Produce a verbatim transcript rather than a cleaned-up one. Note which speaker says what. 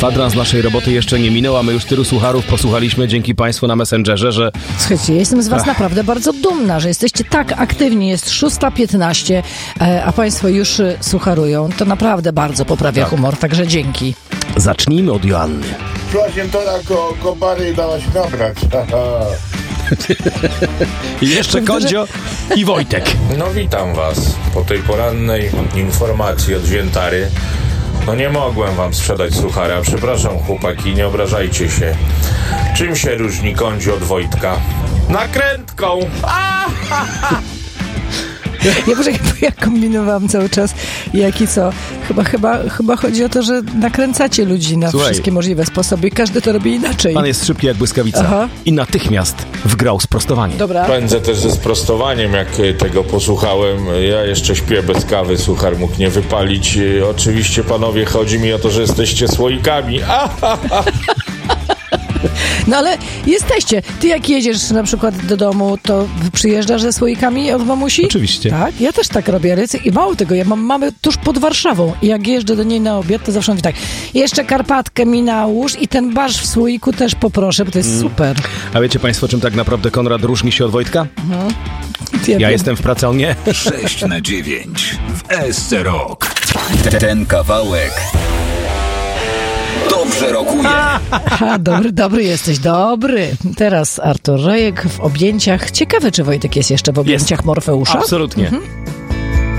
Speaker 1: Kwadrans naszej roboty jeszcze nie minął, a my już tylu sucharów posłuchaliśmy dzięki Państwu na Messengerze, że...
Speaker 2: Słuchajcie, ja jestem z Was
Speaker 1: Ach.
Speaker 2: naprawdę bardzo dumna, że jesteście tak aktywni. Jest szósta piętnaście, a Państwo już sucharują. To naprawdę bardzo poprawia
Speaker 1: tak.
Speaker 2: humor, także dzięki.
Speaker 1: Zacznijmy od Joanny.
Speaker 3: Szłaś to na ko- kopary i dałaś nabrać.
Speaker 1: I jeszcze Kondzio i Wojtek.
Speaker 4: No witam was po tej porannej informacji od Świętary. No nie mogłem wam sprzedać suchara. Przepraszam chłopaki, nie obrażajcie się. Czym się różni Kondzio od Wojtka? Nakrętką! A!
Speaker 2: Ja poczekaj, bo ja kombinowałam cały czas jak i co. Chyba, chyba, chyba chodzi o to, że nakręcacie ludzi na
Speaker 1: Słuchaj,
Speaker 2: wszystkie możliwe sposoby i każdy to robi inaczej.
Speaker 1: Pan jest szybki jak błyskawica.
Speaker 2: Aha.
Speaker 1: I natychmiast wgrał sprostowanie.
Speaker 2: Dobra.
Speaker 4: Pędzę też ze sprostowaniem, jak tego posłuchałem. Ja jeszcze śpię bez kawy, suchar mógł nie wypalić. Oczywiście, panowie, chodzi mi o to, że jesteście słoikami. A, a, a.
Speaker 2: No ale jesteście. Ty jak jedziesz na przykład do domu, to przyjeżdżasz ze słoikami od mamusi?
Speaker 1: Oczywiście.
Speaker 2: Tak, ja też tak robię. I mało tego, ja mam mamy tuż pod Warszawą i jak jeżdżę do niej na obiad, to zawsze mówię tak, jeszcze Karpatkę mi nałóż i ten barsz w słoiku też poproszę, bo to jest mm. super.
Speaker 1: A wiecie Państwo, czym tak naprawdę Konrad różni się od Wojtka?
Speaker 2: Mhm.
Speaker 1: Ja, ja jestem w pracy, a on nie.
Speaker 5: sześć na dziewięć w S C Rock. Ten kawałek dobrze rokuje.
Speaker 2: Aha, dobry, dobry jesteś, dobry. Teraz Artur Rojek w objęciach. Ciekawe, czy Wojtek jest jeszcze w objęciach
Speaker 1: jest.
Speaker 2: Morfeusza?
Speaker 1: Absolutnie.
Speaker 2: Mhm.